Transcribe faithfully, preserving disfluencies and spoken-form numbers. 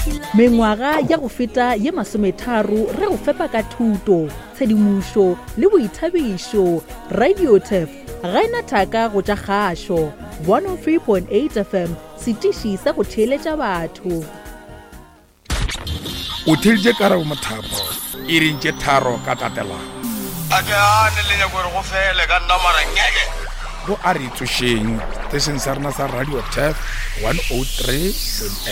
mengwaga ya go feta ye masometharo re go fepa ka thuto tshedimošo le boithabišo. Radio Tef ga ena thaka go tša kgašo. one oh three point eight F M setiši sa go theeletša batho. O theeletše Karabo Mothapo e rentše tharo ka tatelano. a ke ane le nyako re go fele ka nna mara ngeke go a re tsošeng station sa rena sa Radio Tef one oh three point eight.